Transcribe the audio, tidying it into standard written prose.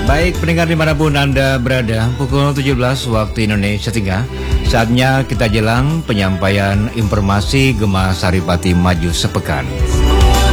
Baik pendengar dimanapun Anda berada, pukul 17 waktu Indonesia Tengah, saatnya kita jelang penyampaian informasi Gemah Saripati Maju Sepekan.